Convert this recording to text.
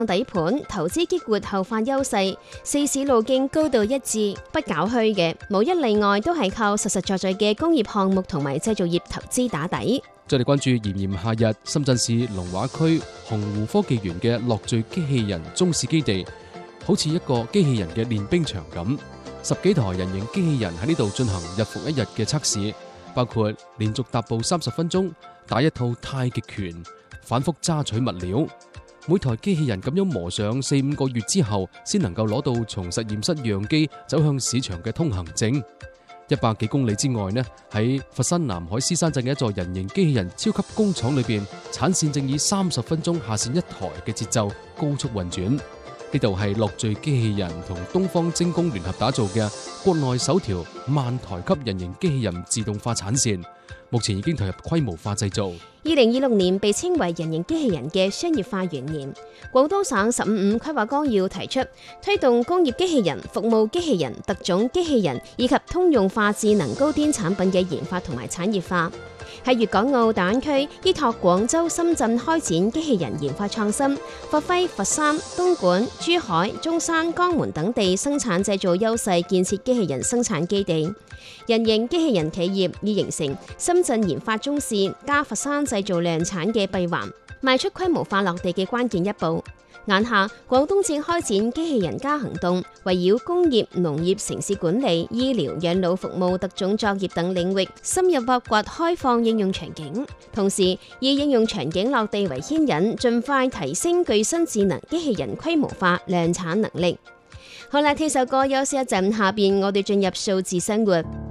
底盤，投資激活後發優勢，四市路徑高度一致，不搞虛嘅，無一例外都係靠實實在在嘅工業項目同埋製造業投資打底。 再嚟關注炎炎夏日，深圳市龍華區洪湖科技園嘅樂聚機器人中試基地，好似一個機器人嘅練兵場咁，10幾台人形機器人喺呢度進行日復一日嘅測試，包括連續踏步30分鐘、打一套太極拳、反覆揸取物料。每台機器人咁樣磨上4-5個月之後，先能夠攞到從實驗室樣機走向市場嘅通行證。100幾公里之外呢，喺佛山南海獅山鎮嘅一座人形機器人超級工廠裏邊，產線正以30分鐘下線一台嘅節奏高速運轉。呢度係樂聚機器人同東方精工聯合打造嘅國內首條萬台級人形機器人自動化產線，目前已經投入規模化製造。 2026年被稱為人形機器人嘅商業化元年，廣東省15-5規劃綱要提出推動工業機器人、服務機器人、特種機器人以及通用化智能高端產品嘅研發同埋產業化。喺粵港澳大灣區依託廣州、深圳開展機器人研發創新，發揮佛山、東莞、珠海、中山、江門等地生產製造優勢，建設機器人生產基地。人形機器人企業已形成深圳研發中試加佛山製造量產嘅閉環，邁出規模化落地嘅關鍵一步。眼下，廣東正開展機器人加行動，圍繞工業、農業、城市管理、醫療、養老服務、特種作業等領域深入挖掘開放應用場景，同時以應用場景落地為牽引，盡快提升具身智能機器人規模化量產能力。好啦，聽首歌休息一陣，下邊我哋進入數字生活。